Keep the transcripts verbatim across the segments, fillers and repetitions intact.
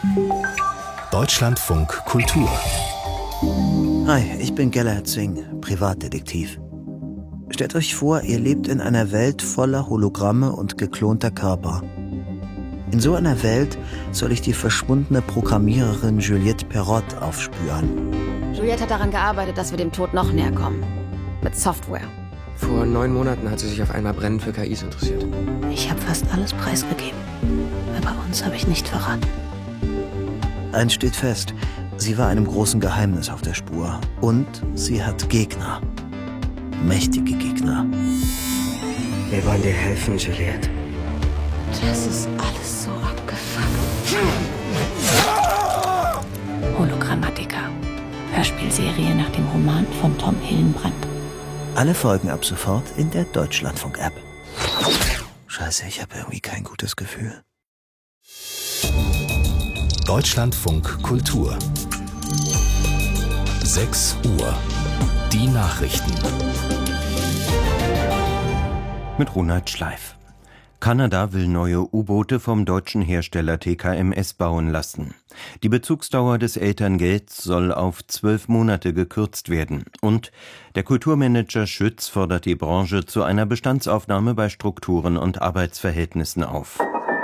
Deutschlandfunk Kultur. Hi, ich bin Gellert Zwing, Privatdetektiv. Stellt euch vor, ihr lebt in einer Welt voller Hologramme und geklonter Körper. In so einer Welt soll ich die verschwundene Programmiererin Juliette Perrott aufspüren. Juliette hat daran gearbeitet, dass wir dem Tod noch näher kommen. Mit Software. Vor neun Monaten hat sie sich auf einmal brennend für K Is interessiert. Ich habe fast alles preisgegeben. Aber uns habe ich nicht verraten. Eins steht fest, sie war einem großen Geheimnis auf der Spur. Und sie hat Gegner. Mächtige Gegner. Wir wollen dir helfen, Juliette. Das ist alles so abgefuckt. Hologrammatica. Hörspielserie nach dem Roman von Tom Hillenbrand. Alle Folgen ab sofort in der Deutschlandfunk-App. Scheiße, ich habe irgendwie kein gutes Gefühl. Deutschlandfunk Kultur. sechs Uhr. Die Nachrichten. Mit Ronald Schleif. Kanada will neue U-Boote vom deutschen Hersteller T K M S bauen lassen. Die Bezugsdauer des Elterngelds soll auf zwölf Monate gekürzt werden. Und der Kulturmanager Schütz fordert die Branche zu einer Bestandsaufnahme bei Strukturen und Arbeitsverhältnissen auf.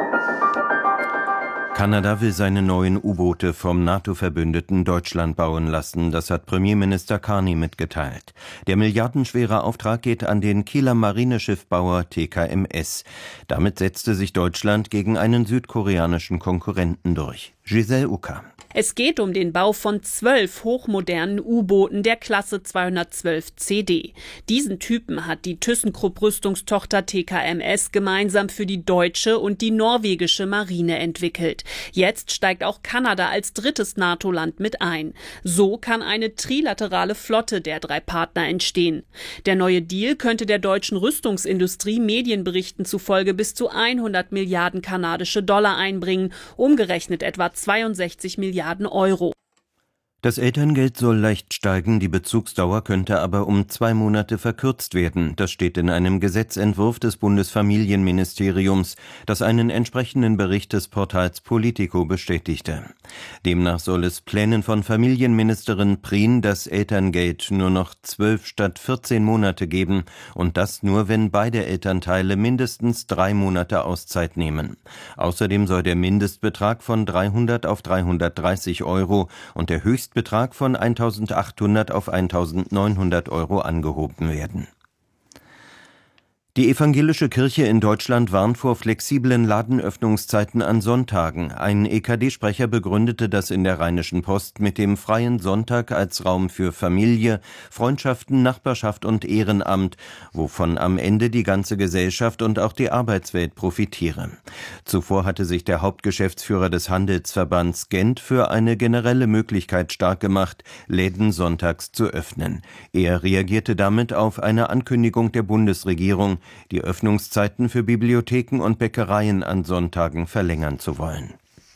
Kanada will seine neuen U-Boote vom NATO-Verbündeten Deutschland bauen lassen, das hat Premierminister Carney mitgeteilt. Der milliardenschwere Auftrag geht an den Kieler Marineschiffbauer T K M S. Damit setzte sich Deutschland gegen einen südkoreanischen Konkurrenten durch. Giselle Ucker. Es geht um den Bau von zwölf hochmodernen U-Booten der Klasse zweihundertzwölf C D. Diesen Typen hat die ThyssenKrupp-Rüstungstochter T K M S gemeinsam für die deutsche und die norwegische Marine entwickelt. Jetzt steigt auch Kanada als drittes NATO-Land mit ein. So kann eine trilaterale Flotte der drei Partner entstehen. Der neue Deal könnte der deutschen Rüstungsindustrie Medienberichten zufolge bis zu hundert Milliarden kanadische Dollar einbringen, umgerechnet etwa zweiundsechzig Milliarden Euro. Das Elterngeld soll leicht steigen, die Bezugsdauer könnte aber um zwei Monate verkürzt werden. Das steht in einem Gesetzentwurf des Bundesfamilienministeriums, das einen entsprechenden Bericht des Portals Politico bestätigte. Demnach soll es Plänen von Familienministerin Prien das Elterngeld nur noch zwölf statt vierzehn Monate geben und das nur, wenn beide Elternteile mindestens drei Monate Auszeit nehmen. Außerdem soll der Mindestbetrag von dreihundert auf dreihundertdreißig Euro und der Höchstbetrag von eintausendachthundert auf eintausendneunhundert Euro angehoben werden. Die evangelische Kirche in Deutschland warnt vor flexiblen Ladenöffnungszeiten an Sonntagen. Ein E K D-Sprecher begründete das in der Rheinischen Post mit dem freien Sonntag als Raum für Familie, Freundschaften, Nachbarschaft und Ehrenamt, wovon am Ende die ganze Gesellschaft und auch die Arbeitswelt profitiere. Zuvor hatte sich der Hauptgeschäftsführer des Handelsverbands Gent für eine generelle Möglichkeit stark gemacht, Läden sonntags zu öffnen. Er reagierte damit auf eine Ankündigung der Bundesregierung, die Öffnungszeiten für Bibliotheken und Bäckereien an Sonntagen verlängern zu wollen.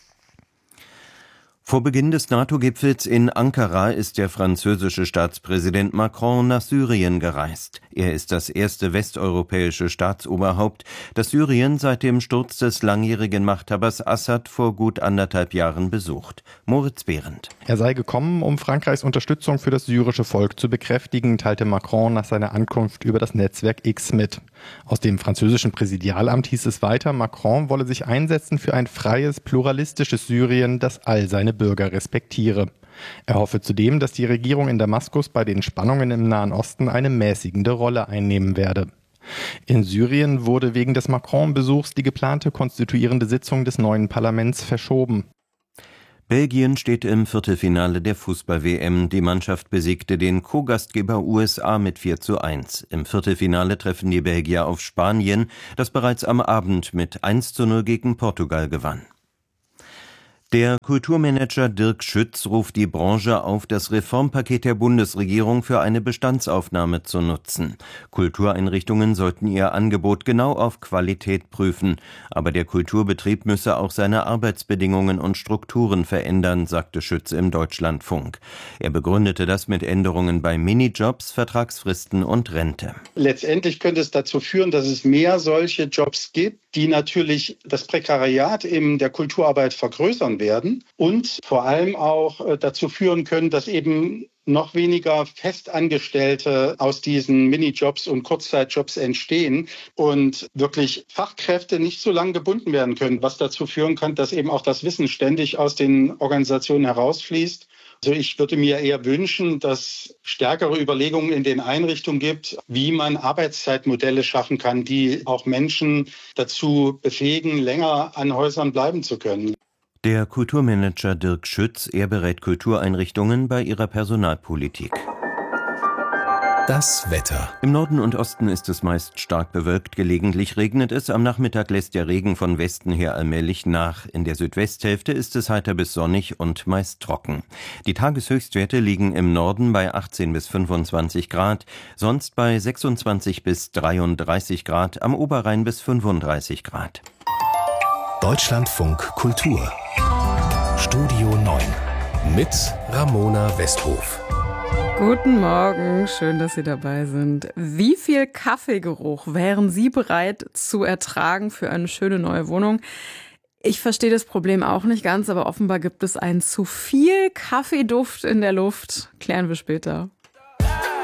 Vor Beginn des NATO-Gipfels in Ankara ist der französische Staatspräsident Macron nach Syrien gereist. Er ist das erste westeuropäische Staatsoberhaupt, das Syrien seit dem Sturz des langjährigen Machthabers Assad vor gut anderthalb Jahren besucht. Moritz Behrendt. Er sei gekommen, um Frankreichs Unterstützung für das syrische Volk zu bekräftigen, teilte Macron nach seiner Ankunft über das Netzwerk X mit. Aus dem französischen Präsidialamt hieß es weiter, Macron wolle sich einsetzen für ein freies, pluralistisches Syrien, das all seine Bürger respektiere. Er hoffe zudem, dass die Regierung in Damaskus bei den Spannungen im Nahen Osten eine mäßigende Rolle einnehmen werde. In Syrien wurde wegen des Macron-Besuchs die geplante konstituierende Sitzung des neuen Parlaments verschoben. Belgien steht im Viertelfinale der Fußball-W M. Die Mannschaft besiegte den Co-Gastgeber U S A mit vier zu eins. Im Viertelfinale treffen die Belgier auf Spanien, das bereits am Abend mit eins zu null gegen Portugal gewann. Der Kulturmanager Dirk Schütz ruft die Branche auf, das Reformpaket der Bundesregierung für eine Bestandsaufnahme zu nutzen. Kultureinrichtungen sollten ihr Angebot genau auf Qualität prüfen. Aber der Kulturbetrieb müsse auch seine Arbeitsbedingungen und Strukturen verändern, sagte Schütz im Deutschlandfunk. Er begründete das mit Änderungen bei Minijobs, Vertragsfristen und Rente. Letztendlich könnte es dazu führen, dass es mehr solche Jobs gibt, die natürlich das Prekariat in der Kulturarbeit vergrößern verringern werden und vor allem auch dazu führen können, dass eben noch weniger Festangestellte aus diesen Minijobs und Kurzzeitjobs entstehen und wirklich Fachkräfte nicht so lange gebunden werden können, was dazu führen kann, dass eben auch das Wissen ständig aus den Organisationen herausfließt. Also ich würde mir eher wünschen, dass stärkere Überlegungen in den Einrichtungen gibt, wie man Arbeitszeitmodelle schaffen kann, die auch Menschen dazu befähigen, länger an Häusern bleiben zu können. Der Kulturmanager Dirk Schütz, er berät Kultureinrichtungen bei ihrer Personalpolitik. Das Wetter. Im Norden und Osten ist es meist stark bewölkt, gelegentlich regnet es. Am Nachmittag lässt der Regen von Westen her allmählich nach. In der Südwesthälfte ist es heiter bis sonnig und meist trocken. Die Tageshöchstwerte liegen im Norden bei achtzehn bis fünfundzwanzig Grad, sonst bei sechsundzwanzig bis dreiunddreißig Grad, am Oberrhein bis fünfunddreißig Grad. Deutschlandfunk Kultur. Studio neun mit Ramona Westhof. Guten Morgen, schön, dass Sie dabei sind. Wie viel Kaffeegeruch wären Sie bereit zu ertragen für eine schöne neue Wohnung? Ich verstehe das Problem auch nicht ganz, aber offenbar gibt es einen zu viel Kaffeeduft in der Luft. Klären wir später.